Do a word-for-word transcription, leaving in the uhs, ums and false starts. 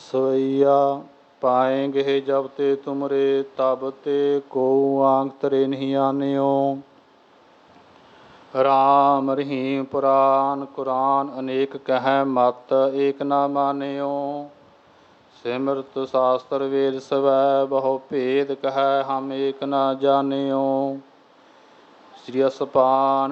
सवैया पाएंगे जब ते तुमरे तब ते को आंग तरे नहीं आन्यो। राम रहीम पुराण कुरान अनेक कह मत एक न मान्यो। सिमरत शास्त्र वेद सवै बहु भेद कह हम एक न जान्यो। श्री असपान